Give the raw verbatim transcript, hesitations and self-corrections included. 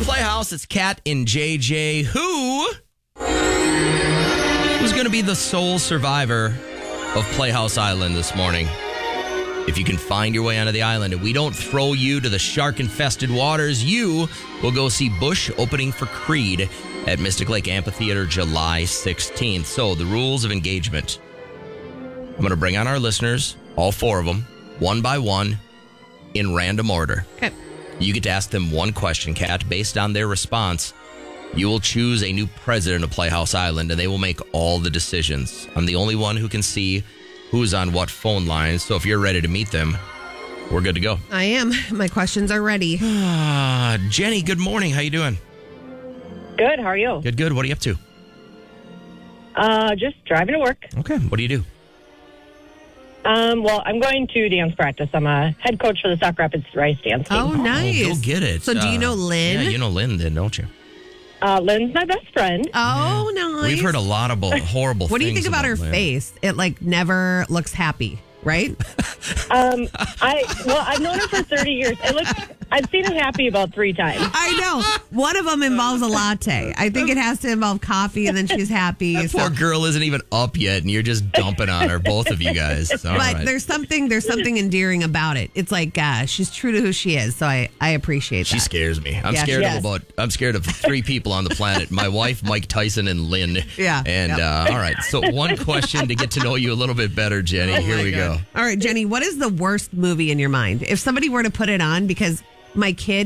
the Playhouse. It's Kat and J J. Who who's going to be the sole survivor of Playhouse Island this morning? If you can find your way onto the island and we don't throw you to the shark-infested waters, you will go see Bush opening for Creed at Mystic Lake Amphitheater July sixteenth. So the rules of engagement. I'm going to bring on our listeners, all four of them, one by one, in random order. Okay. You get to ask them one question, Kat. Based on their response, you will choose a new president of Playhouse Island, and they will make all the decisions. I'm the only one who can see who's on what phone lines, so if you're ready to meet them, we're good to go. I am. My questions are ready. Ah, Jenny, good morning. How you doing? Good. How are you? Good, good. What are you up to? Uh, just driving to work. Okay. What do you do? Um, well, I'm going to dance practice. I'm a head coach for the Sauk Rapids Rice dance team. Oh, nice. Oh, go get it. So do you Uh, know Lynn? Yeah, you know Lynn then, don't you? Uh, Lynn's my best friend. Oh, nice. We've heard a lot of bo- horrible What do you things think about her Lynn. face? It like never looks happy, right? Um, I well, I've known her for thirty years. It looks. I've seen her happy about three times. I know. One of them involves a latte. I think it has to involve coffee, and then she's happy. That so- poor girl isn't even up yet, and you're just dumping on her, both of you guys. All But right. there's something there's something endearing about it. It's like uh, she's true to who she is, so I, I appreciate that. She scares me. I'm Yeah, scared yes. of about. I'm scared of three people on the planet: my wife, Mike Tyson, and Lynn. Yeah, And yep. uh, all right. So one question to get to know you a little bit better, Jenny. Oh Here my we God. go. All right, Jenny, what is the worst movie in your mind? If somebody were to put it on, because my kid